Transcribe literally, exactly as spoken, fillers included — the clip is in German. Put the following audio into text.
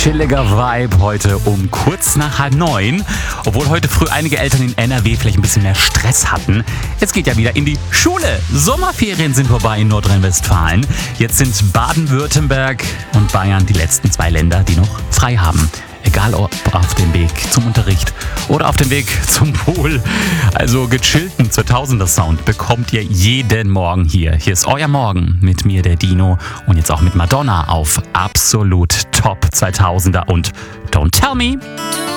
chilliger Vibe heute um kurz nach halb neun. Obwohl heute früh einige Eltern in N R W vielleicht ein bisschen mehr Stress hatten. Es geht ja wieder in die Schule. Sommerferien sind vorbei in Nordrhein-Westfalen. Jetzt sind Baden-Württemberg und Bayern die letzten zwei Länder, die noch frei haben. Egal ob auf dem Weg zum Unterricht oder auf dem Weg zum Pool. Also gechillten zweitausender-Sound bekommt ihr jeden Morgen hier. Hier ist euer Morgen mit mir, der Dino, und jetzt auch mit Madonna auf absolut Top zweitausender und Don't Tell Me.